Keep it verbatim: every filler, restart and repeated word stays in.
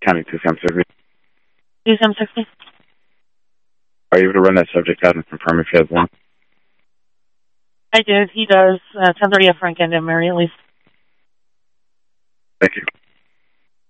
County two Sam sixty. two Sam sixty. Are you able to run that subject out and confirm if he has one? I did. He does. Uh, ten thirty at Frank and Mary, at least. Thank you.